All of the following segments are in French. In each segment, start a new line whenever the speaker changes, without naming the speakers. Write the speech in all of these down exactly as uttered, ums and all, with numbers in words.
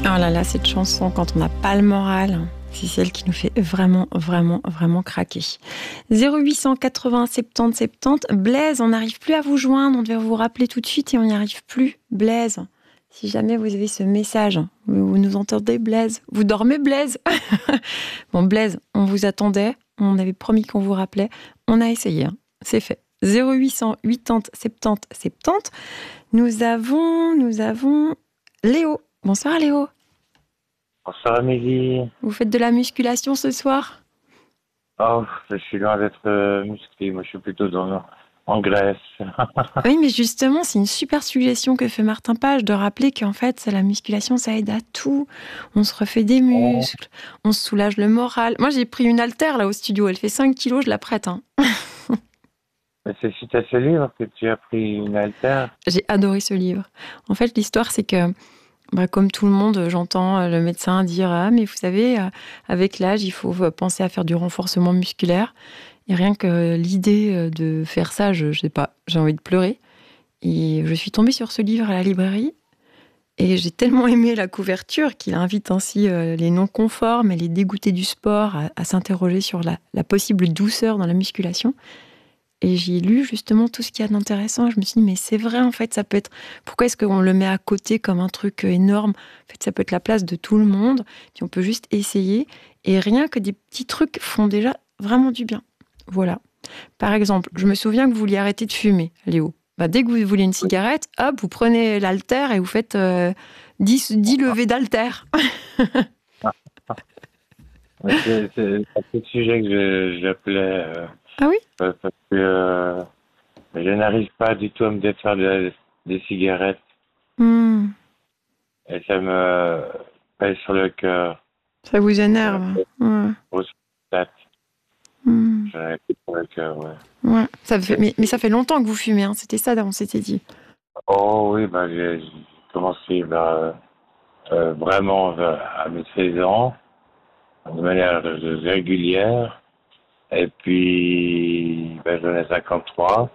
Oh là là, cette chanson, quand on n'a pas le moral, c'est celle qui nous fait vraiment, vraiment, vraiment craquer. zéro huit cent quatre-vingts soixante-dix soixante-dix. Blaise, on n'arrive plus à vous joindre. On devait vous rappeler tout de suite et on n'y arrive plus. Blaise, si jamais vous avez ce message, vous nous entendez, Blaise. Vous dormez, Blaise? Bon, Blaise, on vous attendait. On avait promis qu'on vous rappelait. On a essayé, hein. C'est fait. zéro huit cent quatre-vingts soixante-dix soixante-dix. Nous avons, nous avons Léo. Bonsoir, Léo.
Bonsoir Amélie.
Vous faites de la musculation ce soir?
Oh, je suis loin d'être euh, musclé. Moi, je suis plutôt dans, en graisse.
Oui, mais justement, c'est une super suggestion que fait Martin Page de rappeler qu'en fait, la musculation, ça aide à tout. On se refait des muscles, on se soulage le moral. Moi, j'ai pris une haltère là au studio. Elle fait cinq kilos, je la prête. Hein.
Mais c'est suite à ce livre que tu as pris une haltère?
J'ai adoré ce livre. En fait, l'histoire, c'est que Bah, comme tout le monde, j'entends le médecin dire « Ah, mais vous savez, avec l'âge, il faut penser à faire du renforcement musculaire. » Et rien que l'idée de faire ça, je, je sais pas, j'ai envie de pleurer. Et je suis tombée sur ce livre à la librairie et j'ai tellement aimé la couverture qu'il invite ainsi les non-conformes et les dégoûtés du sport à, à s'interroger sur la, la possible douceur dans la musculation. Et j'ai lu justement tout ce qu'il y a d'intéressant. Et je me suis dit, mais c'est vrai, en fait, ça peut être... Pourquoi est-ce qu'on le met à côté comme un truc énorme? En fait, ça peut être la place de tout le monde. Puis on peut juste essayer. Et rien que des petits trucs font déjà vraiment du bien. Voilà. Par exemple, je me souviens que vous vouliez arrêter de fumer, Léo. Bah, dès que vous voulez une cigarette, hop, vous prenez l'haltère et vous faites euh, dix, dix levées d'haltère.
c'est, c'est à ce sujet que je, j'appelais... Euh...
Ah oui?
Parce que euh, je n'arrive pas du tout à me défaire de, des cigarettes.
Mmh.
Et ça me pèse sur le cœur.
Ça vous énerve? Ouais.
Mmh. J'en ai plus sur le cœur, ouais.
Ouais. Ça fait, mais, mais ça fait longtemps que vous fumez, hein. C'était ça, on s'était dit.
Oh oui, bah, j'ai, j'ai commencé bah, euh, vraiment à mes seize ans, de manière régulière. Et puis, ben, j'en ai cinquante-trois.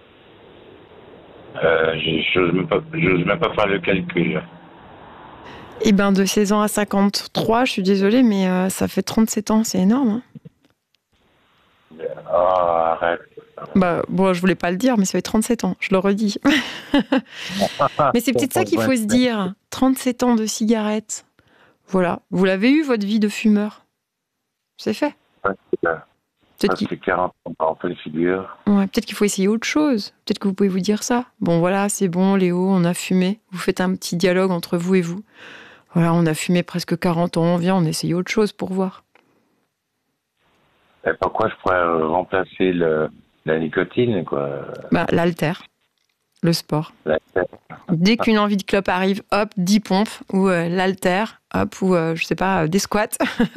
Euh, je n'ose même, même pas faire le calcul.
Eh bien, de seize ans à cinquante-trois, je suis désolée, mais euh, ça fait trente-sept ans, c'est énorme. Hein.
Oh, arrête.
Bah, bon, je voulais pas le dire, mais ça fait trente-sept ans, je le redis. Mais c'est peut-être ça qu'il faut se dire. trente-sept ans de cigarette. Voilà. Vous l'avez eu, votre vie de fumeur. C'est fait.
Peut-être qu'il... quarante ans en pleine figure.
Ouais, peut-être qu'il faut essayer autre chose. Peut-être que vous pouvez vous dire ça. Bon, voilà, c'est bon, Léo, on a fumé. Vous faites un petit dialogue entre vous et vous. Voilà, on a fumé presque quarante ans, on vient, on essaye autre chose pour voir.
Et pourquoi je pourrais remplacer le, la nicotine, quoi?
Bah, l'haltère, le sport.
L'haltère.
Dès qu'une envie de clope arrive, hop, dix pompes, ou euh, l'haltère, hop, ou, euh, je sais pas, euh, des squats.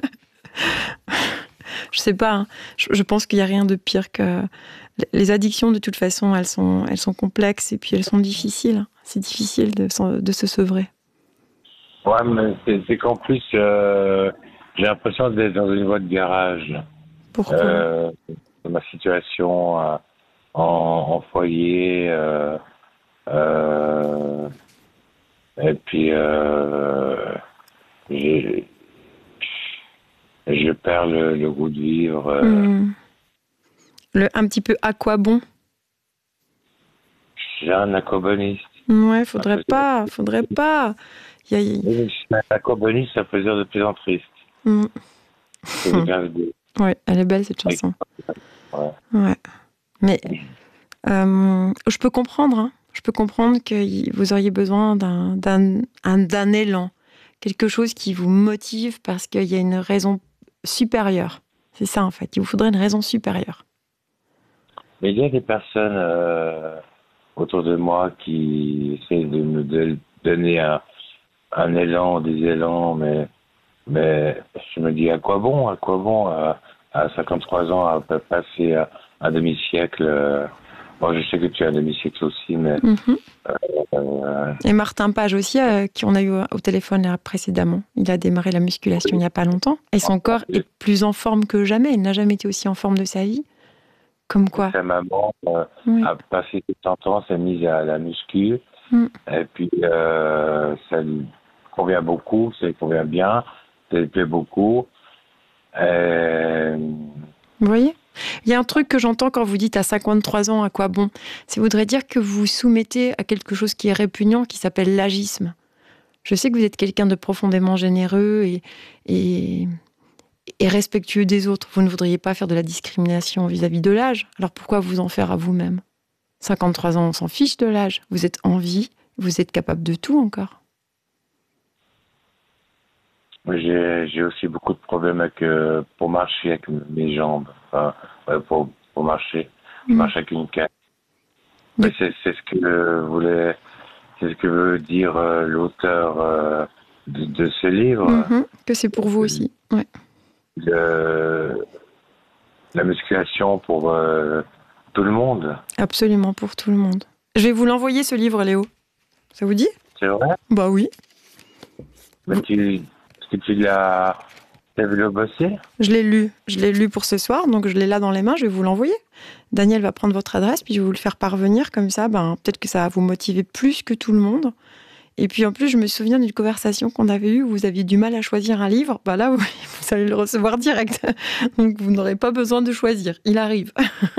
Je sais pas, hein. je, je pense qu'il n'y a rien de pire que... Les addictions, de toute façon, elles sont, elles sont complexes et puis elles sont difficiles. C'est difficile de, de se sevrer.
Ouais, mais c'est, c'est qu'en plus, euh, j'ai l'impression d'être dans une voie de garage.
Pourquoi?
euh, Ma situation euh, en, en foyer, euh, euh, et puis euh, j'ai... Je perds le, le goût de vivre. Euh...
Mmh. Le, un petit peu aquabon.
J'ai un aquaboniste.
Ouais, faudrait pas, faudrait pas. Il y a...
Oui, un aquaboniste, ça peut dire de plus en triste.
Mmh.
C'est bien l'idée.
Ouais, elle est belle cette chanson.
Ouais.
Ouais. Mais euh, je peux comprendre, hein. Je peux comprendre que vous auriez besoin d'un, d'un, un, d'un élan, quelque chose qui vous motive parce qu'il y a une raison supérieure. C'est ça, en fait. Il vous faudrait une raison supérieure.
Mais il y a des personnes euh, autour de moi qui essaient de me de donner un, un élan, des élans, mais, mais je me dis à quoi bon, à quoi bon, à, à cinquante-trois ans, à passer à un demi-siècle. Euh, bon, je sais que tu as un demi-siècle aussi, mais...
Mm-hmm.
Euh, euh,
Et Martin Page aussi, euh, qui on a eu au téléphone là, précédemment. Il a démarré la musculation il n'y a pas longtemps. Et son corps est plus en forme que jamais. Il n'a jamais été aussi en forme de sa vie. Comme quoi.
Sa maman euh, oui. a passé cent ans, s'est mise à la muscu. Mm. Et puis, euh, ça lui convient beaucoup, ça lui convient bien, ça lui plaît beaucoup. Euh...
Vous voyez ? Il y a un truc que j'entends quand vous dites à cinquante-trois ans, à quoi bon ? Ça voudrait dire que vous vous soumettez à quelque chose qui est répugnant, qui s'appelle l'agisme. Je sais que vous êtes quelqu'un de profondément généreux et, et, et respectueux des autres. Vous ne voudriez pas faire de la discrimination vis-à-vis de l'âge. Alors pourquoi vous en faire à vous-même ? cinquante-trois ans, on s'en fiche de l'âge. Vous êtes en vie, vous êtes capable de tout encore.
J'ai, j'ai aussi beaucoup de problèmes avec, euh, pour marcher avec mes jambes. Enfin, euh, pour, pour marcher. Je mmh. marche avec une canne. Mais c'est, c'est ce que voulait, c'est ce que veut dire euh, l'auteur euh, de, de ce livre.
Mmh, que c'est pour vous aussi. Ouais.
Le, la musculation pour euh, tout le monde.
Absolument, pour tout le monde. Je vais vous l'envoyer, ce livre, Léo. Ça vous dit ?
C'est vrai ?
Bah oui.
Mais tu, est-ce que tu l'as, t'as vu le bosser ?
Je l'ai lu. Je l'ai lu pour ce soir, donc je l'ai là dans les mains, je vais vous l'envoyer. Daniel va prendre votre adresse, puis je vais vous le faire parvenir, comme ça, ben, peut-être que ça va vous motiver plus que tout le monde. Et puis en plus, je me souviens d'une conversation qu'on avait eue où vous aviez du mal à choisir un livre. Bah là, vous, vous allez le recevoir direct. Donc vous n'aurez pas besoin de choisir. Il arrive.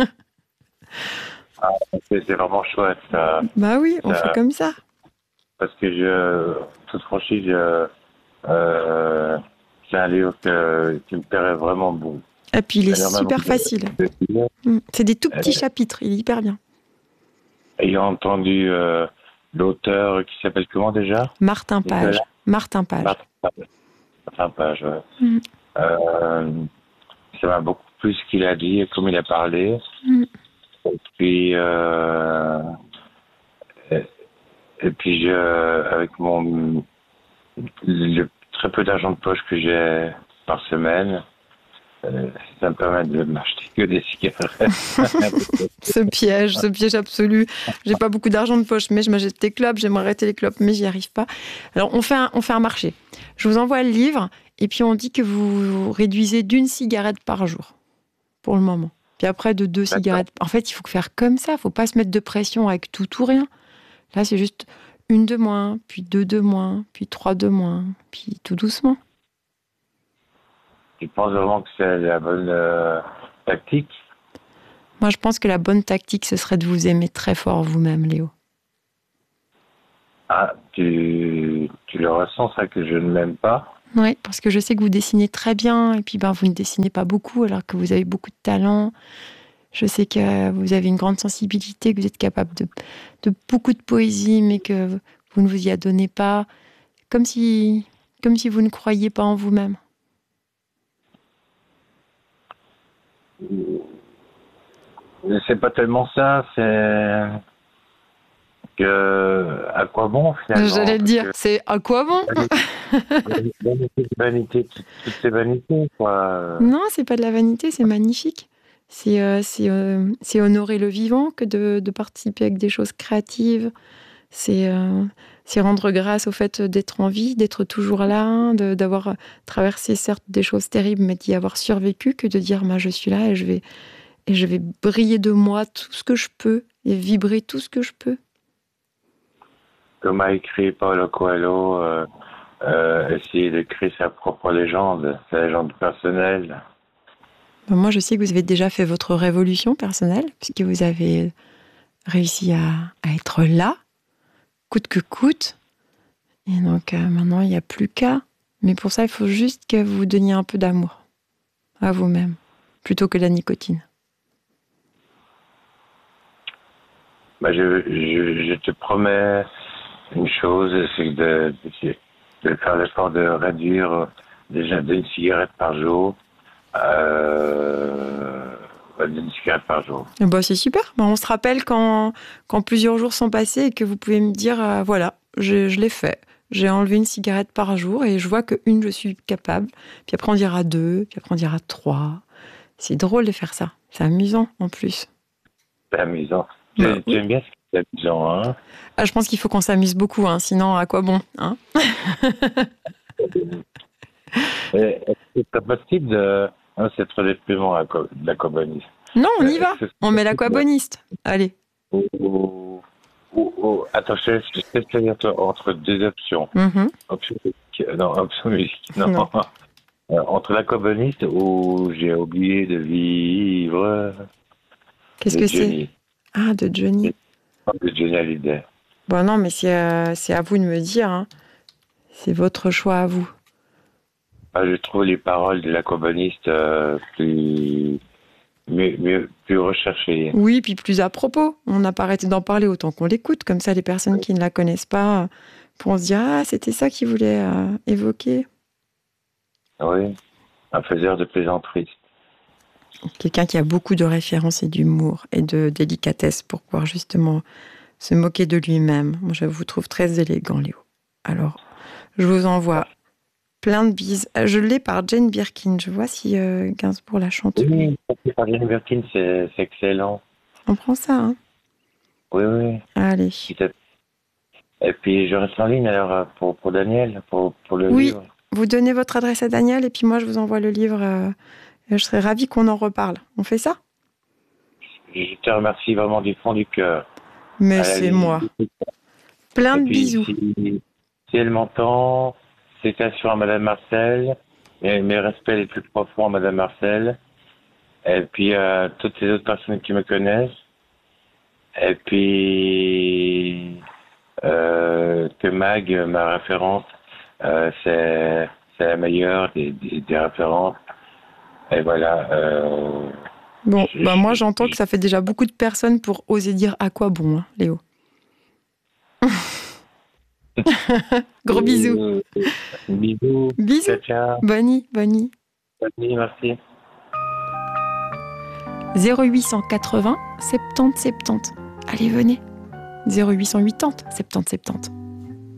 Ah, c'est, c'est vraiment chouette. Ça.
Bah oui, on
ça,
fait comme ça.
Parce que je, toute franchise, je, euh, c'est un livre que, qui me plairait vraiment beaucoup.
Et puis il est super facile. C'est des tout petits euh, chapitres, il est hyper bien.
Ayant entendu euh, l'auteur qui s'appelle comment déjà ?
Martin Page. Martin Page.
Martin Page. Martin Page, ouais.
Mm.
Euh, ça m'a beaucoup plu ce qu'il a dit et comme il a parlé. Mm. Et puis, euh, et, et puis je, avec mon le très peu d'argent de poche que j'ai par semaine, euh, ça me permet de m'acheter que des cigarettes.
Ce piège, ce piège absolu. J'ai pas beaucoup d'argent de poche, mais je m'achète des clopes, j'aimerais arrêter les clopes, mais j'y arrive pas. Alors on fait un, on fait un marché. Je vous envoie le livre et puis on dit que vous réduisez d'une cigarette par jour pour le moment. Puis après de deux D'accord. cigarettes. En fait, il faut faire comme ça. Il faut pas se mettre de pression avec tout ou rien. Là, c'est juste une de moins, puis deux de moins, puis trois de moins, puis tout doucement.
Tu penses vraiment que c'est la bonne euh, tactique ?
Moi, je pense que la bonne tactique, ce serait de vous aimer très fort vous-même, Léo.
Ah, tu, tu le ressens, ça, que je ne m'aime pas ?
Oui, parce que je sais que vous dessinez très bien, et puis ben, vous ne dessinez pas beaucoup, alors que vous avez beaucoup de talent. Je sais que vous avez une grande sensibilité, que vous êtes capable de, de beaucoup de poésie, mais que vous ne vous y adonnez pas, comme si, comme si vous ne croyiez pas en vous-même.
C'est pas tellement ça, c'est que à quoi bon finalement ?
J'allais le dire,
que...
c'est à quoi bon ?
Vanité, vanité, toutes ces vanités, quoi.
Non, c'est pas de la vanité, c'est magnifique. C'est, euh, c'est, euh, c'est honorer le vivant que de, de participer avec des choses créatives. C'est, euh, c'est rendre grâce au fait d'être en vie, d'être toujours là, de, d'avoir traversé certes des choses terribles, mais d'y avoir survécu, que de dire bah, je suis là et je vais, et je vais briller de moi tout ce que je peux et vibrer tout ce que je peux.
Comme a écrit Paulo Coelho, euh, euh, essayer de créer sa propre légende, sa légende personnelle.
Moi, je sais que vous avez déjà fait votre révolution personnelle, puisque vous avez réussi à, à être là, coûte que coûte. Et donc, euh, maintenant, il n'y a plus qu'à. Mais pour ça, il faut juste que vous vous donniez un peu d'amour à vous-même, plutôt que la nicotine.
Bah, je, je, je te promets une chose, c'est de, de, de faire l'effort de réduire déjà d'une cigarette par jour. Euh, d'une cigarette par jour.
Bah, c'est super. Bah, on se rappelle quand, quand plusieurs jours sont passés et que vous pouvez me dire, euh, voilà, je, je l'ai fait. J'ai enlevé une cigarette par jour et je vois qu'une, je suis capable. Puis après, on dira deux, puis après, on dira trois. C'est drôle de faire ça. C'est amusant, en plus.
C'est amusant.
Bah,
tu, oui. tu aimes bien ce qui est amusant, hein ?
Ah, je pense qu'il faut qu'on s'amuse beaucoup, hein, sinon, à quoi bon, hein ?
C'est pas possible de... Hein, c'est trop déprimant, l'aquaboniste.
Non, on y va. On met l'aquaboniste. Allez.
Ou, ou, ou- attends, je te je te laisse choisir toi, entre deux options.
Mhm.
Option musique, non, option musique, non.
Non.
Euh, entre l'aquaboniste ou j'ai oublié de vivre
Qu'est-ce
de
que c'est?
Johnny.
Ah, de Johnny.
De Johnny Hallyday.
Bon, non, mais c'est euh, c'est à vous de me dire. Hein. C'est votre choix à vous.
Ah, je trouve les paroles de l'aquaboniste euh, plus, mieux, mieux, plus recherchées.
Oui, puis plus à propos. On n'a pas arrêté d'en parler autant qu'on l'écoute. Comme ça, les personnes qui ne la connaissent pas euh, pourront se dire ah, c'était ça qu'il voulait euh, évoquer.
Oui, un faiseur de plaisanteries.
Quelqu'un qui a beaucoup de références et d'humour et de délicatesse pour pouvoir justement se moquer de lui-même. Moi, je vous trouve très élégant, Léo. Alors, je vous envoie plein de bises. Euh, Je l'ai par Jane Birkin. Je vois si euh, Gainsbourg la chante.
Oui, c'est par Jane Birkin, c'est c'est excellent.
On prend ça, hein.
Oui, oui.
Allez.
Et puis, je reste en ligne alors euh, pour, pour Daniel, pour, pour le
Oui,
livre.
vous donnez votre adresse à Daniel et puis moi, je vous envoie le livre. euh, Je serais ravie qu'on en reparle. On fait ça?
Je te remercie vraiment du fond du cœur.
Mais
À la
c'est
limite.
moi. Plein
Et
de
puis,
bisous.
Si, si elle m'entend, félicitations à Madame Marcel. Et mes respects les plus profonds à Madame Marcel. Et puis à toutes les autres personnes qui me connaissent. Et puis euh, que Mag, ma référence, euh, c'est c'est la meilleure des, des, des références. Et voilà. Euh,
Bon,
je-
bah moi,
je-
j'entends que ça fait déjà beaucoup de personnes pour oser dire à quoi bon, hein, Léo. Gros bisous.
Euh, bisous.
Bisous.
Ciao, ciao.
Bonnie, Bonnie.
Merci, merci.
zéro huit cent quatre-vingts, soixante-dix, soixante-dix. Allez, venez. zéro huit cent quatre-vingts, soixante-dix, soixante-dix.